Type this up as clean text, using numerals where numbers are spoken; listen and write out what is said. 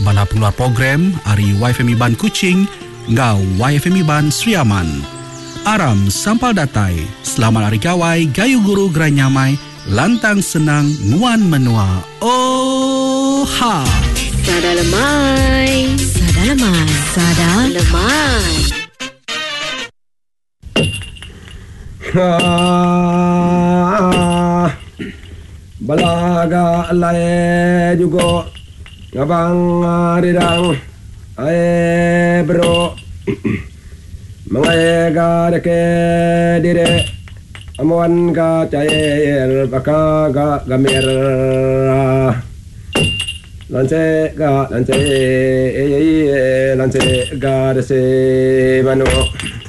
bala pengeluar program ari YFM Iban Kuching ngau YFM Iban Sriaman. Aram sampal datai, selamat hari gawai, gayu guru gerai nyamai, lantang senang, nguan menua. Oh ha! Sada lemai, sada lemai, sada lemai. Balaga alai juga ngabang ridang ae bro mangaya deke dire amuan ka cair baka ga gamir lance ga dese manu